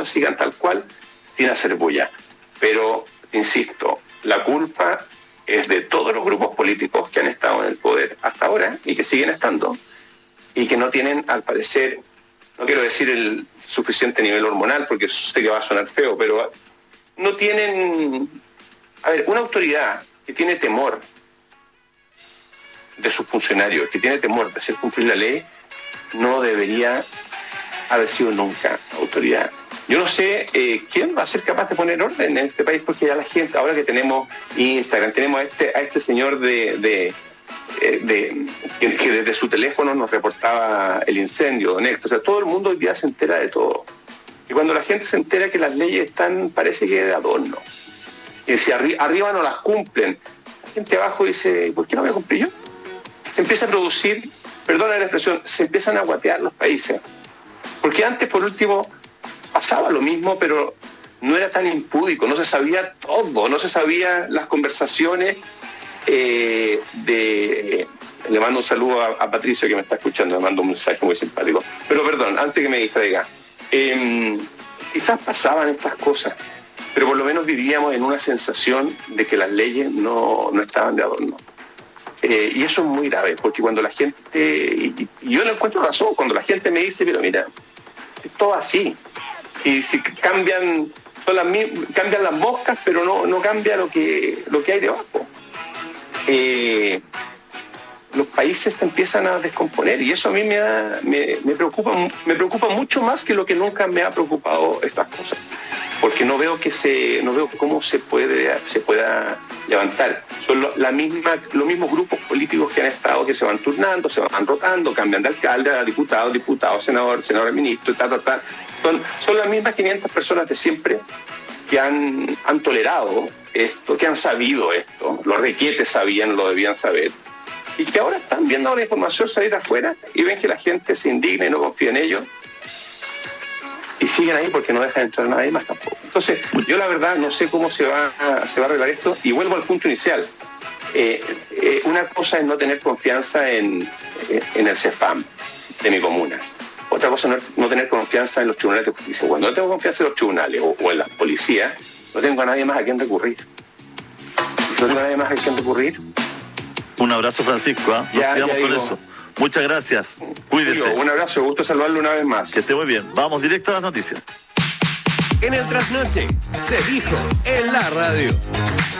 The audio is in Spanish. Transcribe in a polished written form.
cosas sigan tal cual, sin hacer bulla. Pero, insisto, la culpa es de todos los grupos políticos que han estado en el poder hasta ahora y que siguen estando, y que no tienen, al parecer, no quiero decir el suficiente nivel hormonal, porque sé que va a sonar feo, pero no tienen... A ver, una autoridad que tiene temor de sus funcionarios, que tiene temor de hacer cumplir la ley, no debería haber sido nunca autoridad. Yo no sé quién va a ser capaz de poner orden en este país, porque ya la gente, ahora que tenemos Instagram, tenemos a este señor que desde su teléfono nos reportaba el incendio, don Héctor. O sea, todo el mundo hoy día se entera de todo. Y cuando la gente se entera que las leyes están, parece que de adorno. Y si arriba no las cumplen, la gente abajo dice, ¿por qué no voy a cumplir yo? Se empieza a producir, perdona la expresión, se empiezan a guatear los países. Porque antes, por último, pasaba lo mismo, pero no era tan impúdico, no se sabía todo, no se sabía las conversaciones le mando un saludo a Patricio que me está escuchando, me mando un mensaje muy simpático. Pero perdón, antes que me distraiga, quizás pasaban estas cosas, pero por lo menos vivíamos en una sensación de que las leyes no estaban de adorno. Y eso es muy grave, porque cuando la gente, y yo no encuentro razón, cuando la gente me dice, pero mira, es todo así, y si cambian las moscas, pero no cambia lo que hay debajo. Los países se empiezan a descomponer, y eso a mí me preocupa mucho más que lo que nunca me ha preocupado estas cosas, porque no veo cómo se pueda levantar. Son los mismos grupos políticos que han estado, que se van turnando, se van rotando, cambian de alcalde a diputado, senador, ministro, son las mismas 500 personas de siempre que han tolerado esto, que han sabido esto, los requietes sabían, lo debían saber, y que ahora están viendo la información salir afuera y ven que la gente se indigna y no confía en ellos, y siguen ahí porque no dejan entrar nadie más tampoco. Entonces, yo la verdad no sé cómo se va a arreglar esto, y vuelvo al punto inicial. Una cosa es no tener confianza en el CEFAM de mi comuna. Otra cosa es no tener confianza en los tribunales de justicia. Cuando no tengo confianza en los tribunales o en la policía, no tengo a nadie más a quien recurrir. Un abrazo, Francisco. Nos quedamos con eso. Muchas gracias. Cuídese. Un abrazo, gusto saludarlo una vez más. Que esté muy bien. Vamos directo a las noticias. En el Trasnoche se dijo en la radio.